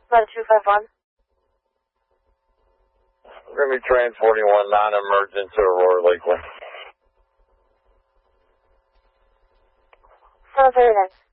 251. We're going to be transporting one non-emergent to Aurora Lakeland. Sounds very nice.